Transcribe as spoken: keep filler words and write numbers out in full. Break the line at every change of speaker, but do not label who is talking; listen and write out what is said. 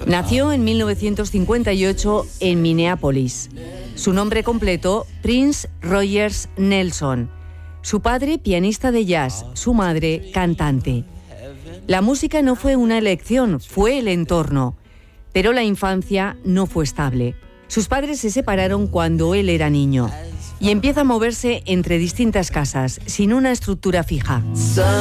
Nació en mil novecientos cincuenta y ocho en Minneapolis. Su nombre completo, Prince Rogers Nelson. Su padre, pianista de jazz, su madre, cantante. La música no fue una elección, fue el entorno. Pero la infancia no fue estable. Sus padres se separaron cuando él era niño y empieza a moverse entre distintas casas, sin una estructura fija.